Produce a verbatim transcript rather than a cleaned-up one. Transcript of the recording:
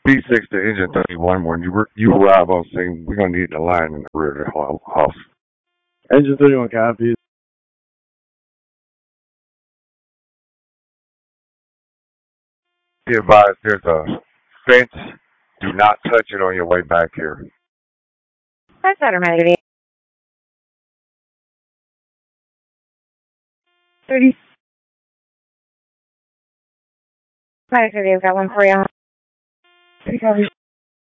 B six to engine thirty-one. When you you arrive on scene, we're gonna need the line in the rear of the house. Engine thirty-one copies. Be advised, there's a fence. Do not touch it on your way back here. That's automatic. thirty. Five thirty, I've got one for you. Three copies.